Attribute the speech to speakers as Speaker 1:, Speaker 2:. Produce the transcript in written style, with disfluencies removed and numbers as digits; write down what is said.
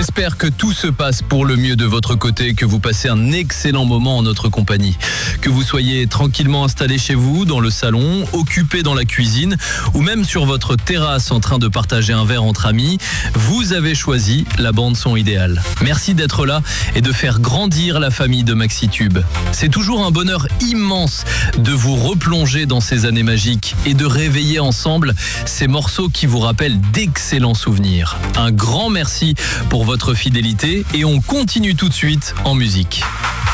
Speaker 1: J'espère que tout se passe pour le mieux de votre côté, que vous passez un excellent moment en notre compagnie. Que vous soyez tranquillement installé chez vous, dans le salon, occupé dans la cuisine ou même sur votre terrasse en train de partager un verre entre amis, vous avez choisi la bande son idéale. Merci d'être là et de faire grandir la famille de Maxitube. C'est toujours un bonheur immense de vous replonger dans ces années magiques et de réveiller ensemble ces morceaux qui vous rappellent d'excellents souvenirs. Un grand merci pour votre fidélité et on continue tout de suite en musique.